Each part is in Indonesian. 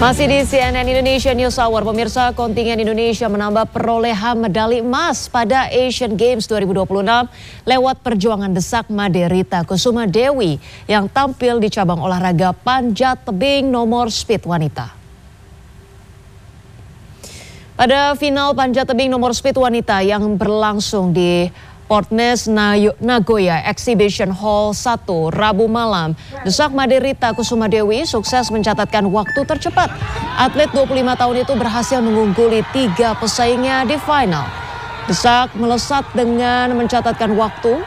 Masih di CNN Indonesia News Hour, pemirsa, kontingen Indonesia menambah perolehan medali emas pada Asian Games 2026 lewat perjuangan desak Made Rita Kusuma Dewi yang tampil di cabang olahraga panjat tebing nomor speed wanita. Pada final panjat tebing nomor speed wanita yang berlangsung di Portnes Nagoya Exhibition Hall 1 Rabu malam, desak Made Rita Kusuma Dewi sukses mencatatkan waktu tercepat. Atlet 25 tahun itu berhasil mengungguli 3 pesaingnya di final. Desak melesat dengan mencatatkan waktu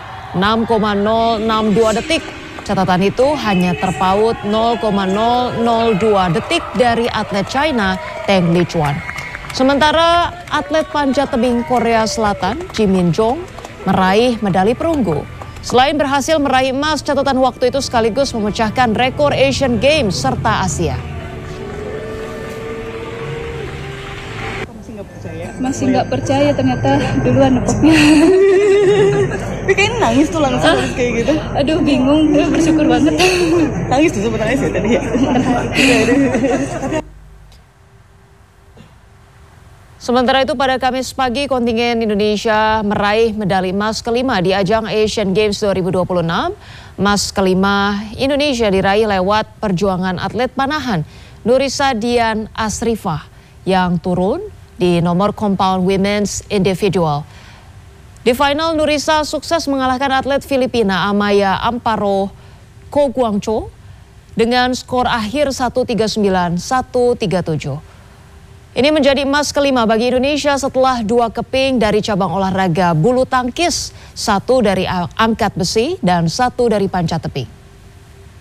6,062 detik. Catatan itu hanya terpaut 0,002 detik dari atlet China Teng Lichuan. Sementara atlet panjat tebing Korea Selatan Ji Min Jong meraih medali perunggu. Selain berhasil meraih emas, catatan waktu itu sekaligus memecahkan rekor Asian Games serta Asia. Masih nggak percaya ternyata duluan nepoknya. Tapi kayaknya nangis tuh langsung kayak gitu. Aduh bingung, bersyukur banget. Nangis tuh sempat nangis ya tadi ya. Sementara itu pada Kamis pagi kontingen Indonesia meraih medali emas kelima di ajang Asian Games 2026. Emas kelima Indonesia diraih lewat perjuangan atlet panahan Nurisa Dian Asrifah yang turun di nomor compound women's individual. Di final Nurisa sukses mengalahkan atlet Filipina Amaya Amparo Koguangco dengan skor akhir 139-137. Ini menjadi emas kelima bagi Indonesia setelah 2 keping dari cabang olahraga bulu tangkis, 1 dari angkat besi dan 1 dari panjat tebing.